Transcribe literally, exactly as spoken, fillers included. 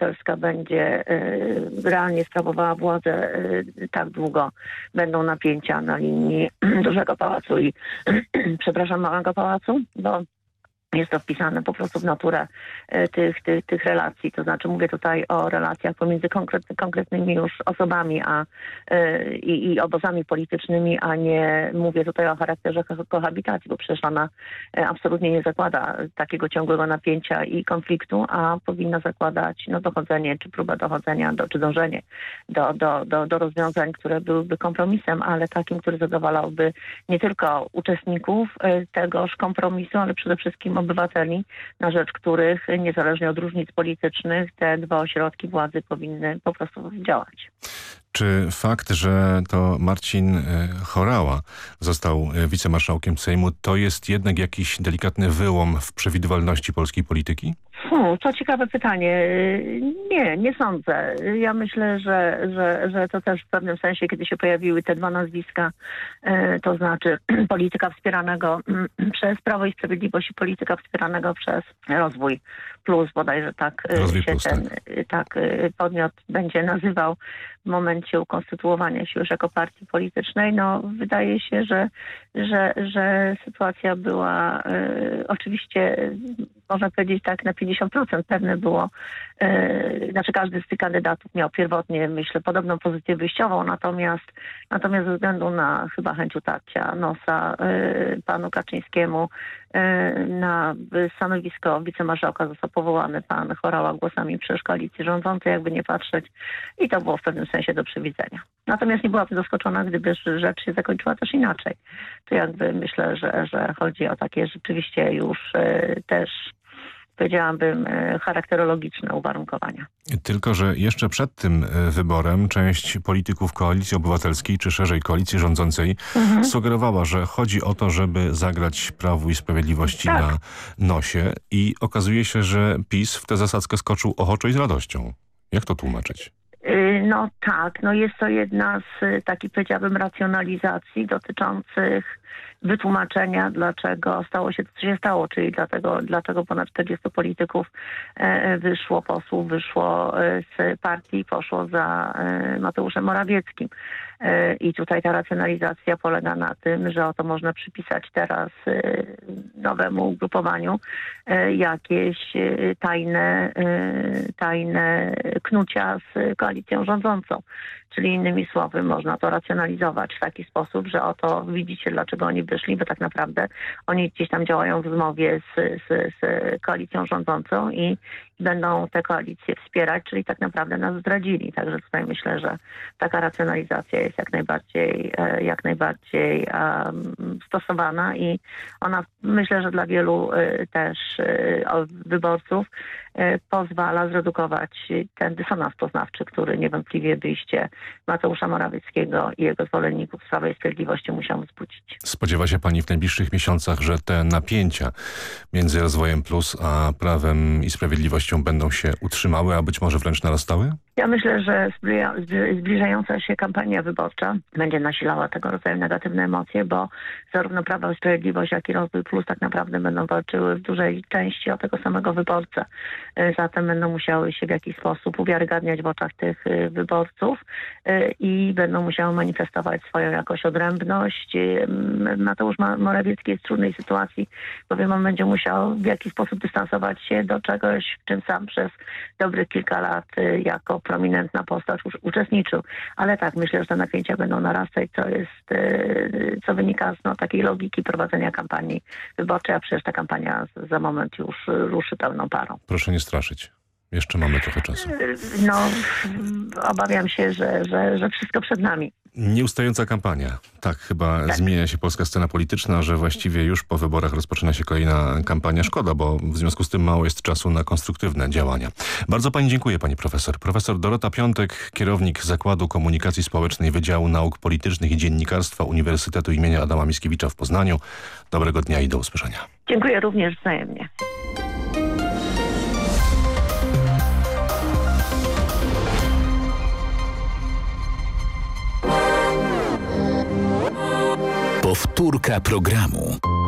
Obywatelska będzie realnie sprawowała władzę tak długo, będą napięcia na linii Dużego Pałacu i przepraszam, Małego Pałacu, bo jest to wpisane po prostu w naturę tych, tych, tych relacji. To znaczy mówię tutaj o relacjach pomiędzy konkretny, konkretnymi już osobami a, i, i obozami politycznymi, a nie mówię tutaj o charakterze kohabitacji, bo przecież ona absolutnie nie zakłada takiego ciągłego napięcia i konfliktu, a powinna zakładać no, dochodzenie, czy próbę dochodzenia, do, czy dążenie do, do, do, do rozwiązań, które byłyby kompromisem, ale takim, który zadowalałby nie tylko uczestników tegoż kompromisu, ale przede wszystkim obywateli, na rzecz których, niezależnie od różnic politycznych, te dwa ośrodki władzy powinny po prostu działać. Czy fakt, że to Marcin Horała został wicemarszałkiem Sejmu, to jest jednak jakiś delikatny wyłom w przewidywalności polskiej polityki? Hmm, to ciekawe pytanie. Nie, nie sądzę. Ja myślę, że, że, że to też w pewnym sensie, kiedy się pojawiły te dwa nazwiska, to znaczy polityka wspieranego przez Prawo i Sprawiedliwość i polityka wspieranego przez Rozwój Plus, bodajże tak Rozwój się plus, ten tak. tak, podmiot będzie nazywał w momencie ukonstytuowania się już jako partii politycznej. No, wydaje się, że, że, że sytuacja była y, oczywiście, można powiedzieć tak, na pięćdziesiąt procent pewne było, y, znaczy każdy z tych kandydatów miał pierwotnie, myślę, podobną pozycję wyjściową, natomiast, natomiast ze względu na chyba chęć utarcia nosa y, panu Kaczyńskiemu y, na stanowisko wicemarszałka został powołany pan Horała głosami przecież koalicji rządzącej, jakby nie patrzeć, i to było w pewnym sensie do przewidzenia. Natomiast nie byłabym zaskoczona, gdyby rzecz się zakończyła też inaczej. To jakby myślę, że, że chodzi o takie rzeczywiście już y, też, powiedziałabym, y, charakterologiczne uwarunkowania. Tylko że jeszcze przed tym wyborem część polityków Koalicji Obywatelskiej, czy szerzej koalicji rządzącej, mhm. sugerowała, że chodzi o to, żeby zagrać Prawu i Sprawiedliwości tak. na nosie, i okazuje się, że PiS w tę zasadzkę skoczył ochoczo i z radością. Jak to tłumaczyć? No tak, no jest to jedna z takich, powiedziałabym, racjonalizacji dotyczących wytłumaczenia, dlaczego stało się to, co się stało, czyli dlatego, dlaczego ponad czterdziestu polityków wyszło, posłów wyszło z partii i poszło za Mateuszem Morawieckim. I tutaj ta racjonalizacja polega na tym, że oto można przypisać teraz nowemu ugrupowaniu jakieś tajne, tajne knucia z koalicją rządzącą. Czyli innymi słowy można to racjonalizować w taki sposób, że oto widzicie, dlaczego oni wyszli, bo tak naprawdę oni gdzieś tam działają w zmowie z, z, z koalicją rządzącą i będą te koalicje wspierać, czyli tak naprawdę nas zdradzili. Także tutaj myślę, że taka racjonalizacja jest jak najbardziej, jak najbardziej um, stosowana i ona, myślę, że dla wielu też wyborców pozwala zredukować ten dysonans poznawczy, który niewątpliwie wyjście Mateusza Morawieckiego i jego zwolenników z Prawa i Sprawiedliwości musiał wzbudzić. Spodziewa się pani w najbliższych miesiącach, że te napięcia między Rozwojem Plus a Prawem i Sprawiedliwością będą się utrzymały, a być może wręcz narastały? Ja myślę, że zbliżająca się kampania wyborcza będzie nasilała tego rodzaju negatywne emocje, bo zarówno Prawo i Sprawiedliwość, jak i Rozwój Plus tak naprawdę będą walczyły w dużej części o tego samego wyborcę. Zatem będą musiały się w jakiś sposób uwiarygadniać w oczach tych wyborców i będą musiały manifestować swoją jakoś odrębność. Mateusz Morawiecki jest w trudnej sytuacji, bowiem on będzie musiał w jakiś sposób dystansować się do czegoś, w czym sam przez dobrych kilka lat jako prominentna postać uczestniczył. Ale tak, myślę, że te napięcia będą narastać, co jest, co wynika z no, takiej logiki prowadzenia kampanii wyborczej, a przecież ta kampania za moment już ruszy pełną parą. Proszę nie straszyć. Jeszcze mamy trochę czasu. No, obawiam się, że, że, że wszystko przed nami. Nieustająca kampania. Tak, chyba tak. Zmienia się polska scena polityczna, że właściwie już po wyborach rozpoczyna się kolejna kampania. Szkoda, bo w związku z tym mało jest czasu na konstruktywne działania. Bardzo pani dziękuję, pani profesor. Profesor Dorota Piątek, kierownik Zakładu Komunikacji Społecznej Wydziału Nauk Politycznych i Dziennikarstwa Uniwersytetu im. Adama Mickiewicza w Poznaniu. Dobrego dnia i do usłyszenia. Dziękuję również wzajemnie. Powtórka programu.